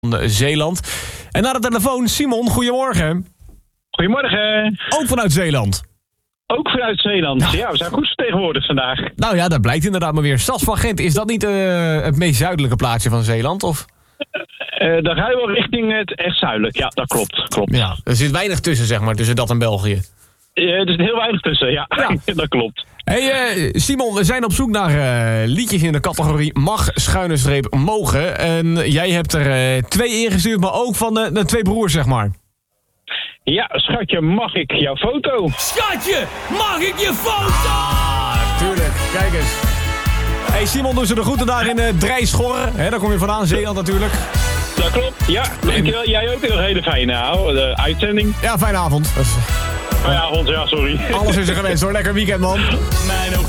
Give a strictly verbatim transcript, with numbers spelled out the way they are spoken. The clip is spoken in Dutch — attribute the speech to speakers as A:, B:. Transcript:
A: Zeeland. En naar de telefoon, Simon, goedemorgen.
B: Goedemorgen.
A: Ook vanuit Zeeland.
B: Ook vanuit Zeeland. Ja, ja we zijn goed vertegenwoordigd vandaag.
A: Nou ja, dat blijkt inderdaad maar weer. Stad van Gent, is dat niet uh, het meest zuidelijke plaatsje van Zeeland? Of?
B: Uh, dan ga je wel richting het echt zuidelijk. Ja, dat klopt. klopt.
A: Ja, er zit weinig tussen, zeg maar, tussen dat en België.
B: Uh, er zit heel weinig tussen, ja. ja. Dat klopt.
A: Hey uh, Simon, we zijn op zoek naar uh, liedjes in de categorie mag, schuine streep, mogen. En jij hebt er uh, twee ingestuurd, maar ook van de, de twee broers, zeg maar.
B: Ja, schatje, mag ik jouw foto?
C: Schatje, mag ik je foto?
A: Ah, tuurlijk. Kijk eens. Hey Simon, doe ze de groeten daar in uh, Drijschorre. Daar kom je vandaan, Zeeland natuurlijk.
B: Dat klopt, ja. Dankjewel. Jij ook nog een hele fijne uh, uitzending.
A: Ja, fijne avond.
B: Fijne avond, ja, sorry.
A: Alles is er gewenst hoor. Lekker weekend, man.
C: Mijn